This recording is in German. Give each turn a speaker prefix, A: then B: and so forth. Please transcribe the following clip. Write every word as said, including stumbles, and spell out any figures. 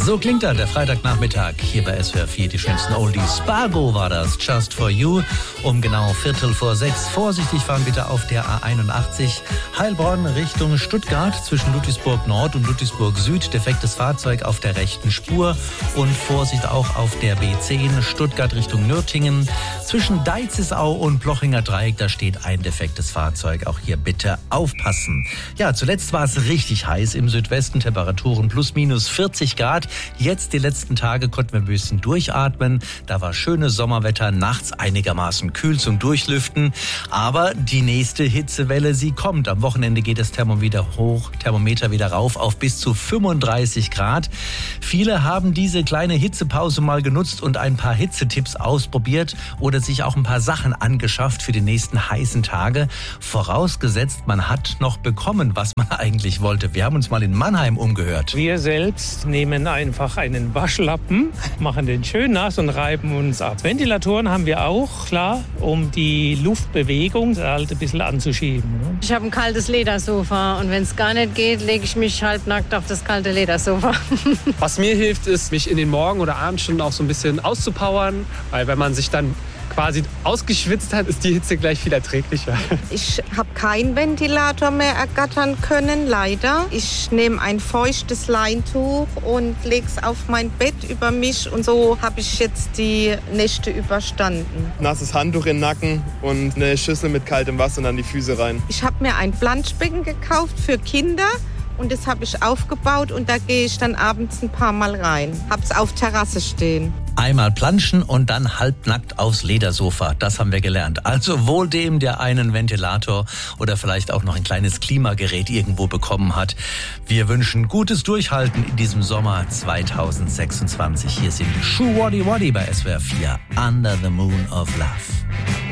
A: So klingt er, der Freitagnachmittag hier bei S W R vier, die schönsten Oldies. Spargo war das, Just for You, um genau Viertel vor sechs. Vorsichtig fahren bitte auf der A einundachtzig, Heilbronn Richtung Stuttgart, zwischen Ludwigsburg Nord und Ludwigsburg Süd, defektes Fahrzeug auf der rechten Spur und Vorsicht auch auf der B zehn, Stuttgart Richtung Nürtingen, zwischen Deizisau und Plochinger Dreieck, da steht ein defektes Fahrzeug, auch hier bitte aufpassen. Ja, zuletzt war es richtig heiß im Südwesten, Temperaturen plus minus vierzig Grad. Jetzt die letzten Tage konnten wir ein bisschen durchatmen. Da war schönes Sommerwetter, nachts einigermaßen kühl zum Durchlüften. Aber die nächste Hitzewelle, sie kommt. Am Wochenende geht das Thermometer hoch, Thermometer wieder rauf auf bis zu fünfunddreißig Grad. Viele haben diese kleine Hitzepause mal genutzt und ein paar Hitzetipps ausprobiert oder sich auch ein paar Sachen angeschafft für die nächsten heißen Tage. Vorausgesetzt, man hat noch bekommen, was man eigentlich wollte. Wir haben uns mal in Mannheim umgehört.
B: Wir selbst nehmen einfach einen Waschlappen, machen den schön nass und reiben uns ab. Ventilatoren haben wir auch, klar, um die Luftbewegung halt ein bisschen anzuschieben.
C: Ich habe ein kaltes Ledersofa und wenn es gar nicht geht, lege ich mich halbnackt auf das kalte Ledersofa.
D: Was mir hilft, ist, mich in den Morgen- oder Abendstunden auch so ein bisschen auszupowern, weil wenn man sich dann quasi ausgeschwitzt hat, ist die Hitze gleich viel erträglicher.
E: Ich habe keinen Ventilator mehr ergattern können, leider. Ich nehme ein feuchtes Leintuch und lege es auf mein Bett über mich und so habe ich jetzt die Nächte überstanden.
F: Nasses Handtuch in den Nacken und eine Schüssel mit kaltem Wasser und dann die Füße rein.
E: Ich habe mir ein Planschbecken gekauft für Kinder. Und das habe ich aufgebaut und da gehe ich dann abends ein paar Mal rein. Hab's auf Terrasse stehen.
A: Einmal planschen und dann halbnackt aufs Ledersofa. Das haben wir gelernt. Also wohl dem, der einen Ventilator oder vielleicht auch noch ein kleines Klimagerät irgendwo bekommen hat. Wir wünschen gutes Durchhalten in diesem Sommer zweitausendsechsundzwanzig. Hier sind Schuh Waddy Waddy bei S W R vier. Under the Moon of Love.